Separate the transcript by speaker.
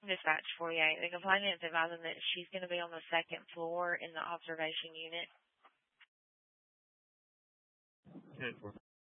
Speaker 1: Dispatch 48. The complainant is advising that she's going to be on the second floor in the observation unit.
Speaker 2: Okay.